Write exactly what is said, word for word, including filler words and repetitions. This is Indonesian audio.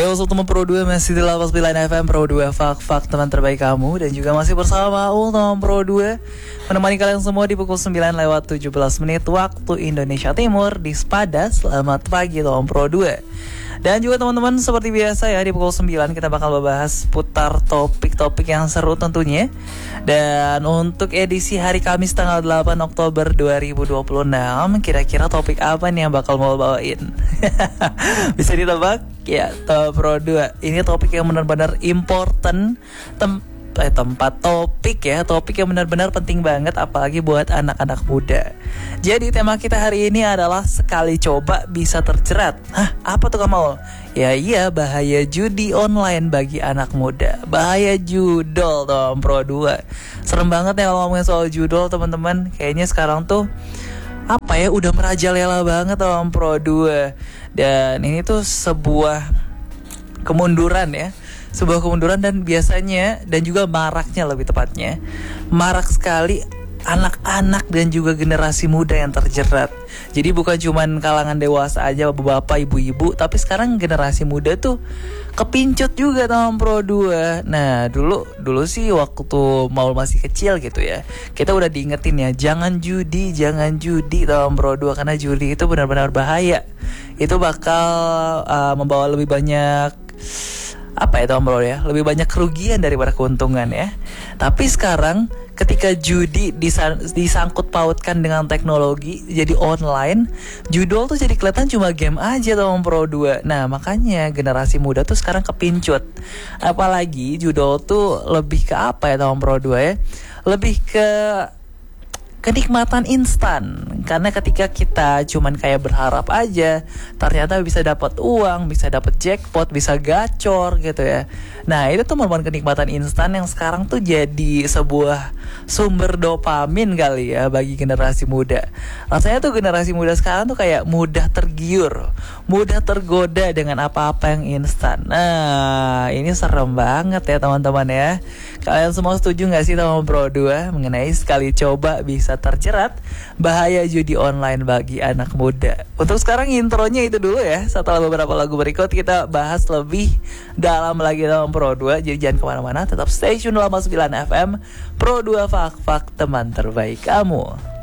Halo Sobat Teman Pro dua, masih di delapan puluh sembilan F M Pro dua, Fak-Fak teman terbaik kamu. Dan juga masih bersama Ul Teman Pro dua, menemani kalian semua di pukul sembilan lewat tujuh belas menit waktu Indonesia Timur di Sepada. Selamat pagi Teman Pro dua. Dan juga teman-teman, seperti biasa ya, di pukul sembilan kita bakal membahas putar topik-topik yang seru tentunya. Dan untuk edisi hari Kamis tanggal delapan Oktober dua ribu dua puluh enam, kira-kira topik apa nih yang bakal mau bawain? Bisa ditebak? Ya, Teman Pro dua. Ini topik yang benar-benar important, tem- eh, tempat topik ya, topik yang benar-benar penting banget apalagi buat anak-anak muda. Jadi tema kita hari ini adalah sekali coba bisa terjerat. Hah, apa tuh kamu? Ya iya, bahaya judi online bagi anak muda. Bahaya judol Teman Pro dua. Serem banget ya kalau ngomongin soal judol teman-teman. Kayaknya sekarang tuh apa ya, udah merajalela banget Teman Pro dua. Dan ini tuh sebuah kemunduran ya, sebuah kemunduran dan biasanya dan juga maraknya, lebih tepatnya marak sekali anak-anak dan juga generasi muda yang terjerat. Jadi bukan cuman kalangan dewasa aja, bapak, ibu-ibu, tapi sekarang generasi muda tuh kepincut juga Teman Pro dua. Nah dulu dulu sih waktu mau masih kecil gitu ya, kita udah diingetin ya, jangan judi, jangan judi Teman Pro dua, karena judi itu benar-benar bahaya. Itu bakal uh, membawa lebih banyak apa ya Teman Pro ya, lebih banyak kerugian daripada keuntungan ya. Tapi sekarang ketika judi disang- disangkut pautkan dengan teknologi, jadi online, judol tuh jadi kelihatan cuma game aja Teman Pro dua. Nah makanya generasi muda tuh sekarang kepincut. Apalagi judol tuh lebih ke apa ya Teman Pro dua ya, lebih ke kenikmatan instan. Karena ketika kita cuman kayak berharap aja, ternyata bisa dapat uang, bisa dapat jackpot, bisa gacor gitu ya. Nah itu tuh merupakan kenikmatan instan yang sekarang tuh jadi sebuah sumber dopamin kali ya bagi generasi muda. Rasanya tuh generasi muda sekarang tuh kayak mudah tergiur, mudah tergoda dengan apa-apa yang instan. Nah ini serem banget ya teman-teman ya. Kalian semua setuju gak sih Teman Pro dua mengenai sekali coba bisa terjerat bahaya judi online bagi anak muda? Untuk sekarang intronya itu dulu ya. Setelah beberapa lagu berikut kita bahas lebih dalam lagi Teman Pro dua. Jadi jangan kemana-mana, tetap stay tune delapan puluh sembilan F M Pro dua, Fak-Fak teman terbaik kamu.